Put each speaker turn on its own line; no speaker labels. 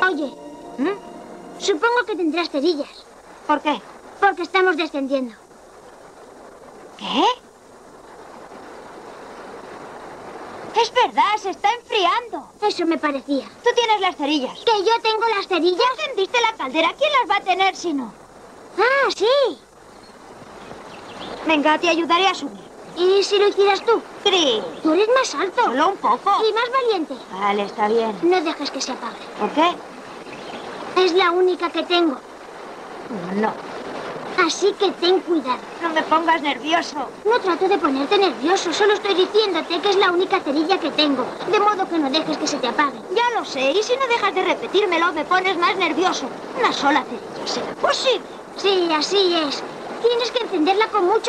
Oye, supongo que tendrás cerillas.
¿Por qué?
Porque estamos descendiendo.
¿Qué? Es verdad, se está enfriando.
Eso me parecía.
Tú tienes las cerillas.
¿Que yo tengo las cerillas?
¿Ya encendiste la caldera? ¿Quién las va a tener si no?
Ah, sí.
Venga, te ayudaré a subir.
¿Y si lo hicieras tú?
Sí.
Tú eres más alto.
Solo un poco.
Y más valiente.
Vale, está bien.
No dejes que se apague.
¿Por qué?
Es la única que tengo.
No.
Así que ten cuidado.
No me pongas nervioso.
No trato de ponerte nervioso. Solo estoy diciéndote que es la única cerilla que tengo. De modo que no dejes que se te apague.
Ya lo sé. Y si no dejas de repetírmelo, me pones más nervioso. Una sola cerilla. ¿Será posible?
Sí, así es. Tienes que encenderla con mucho